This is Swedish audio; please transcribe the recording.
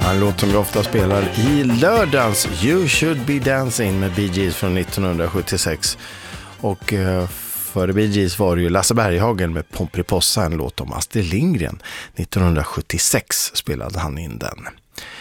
En låt som vi ofta spelar i lördags, You Should Be Dancing med Bee Gees från 1976. Och före Bee Gees var det ju Lasse Berghagen med Pomperipossa, en låt om Astrid Lindgren. 1976 spelade han in den.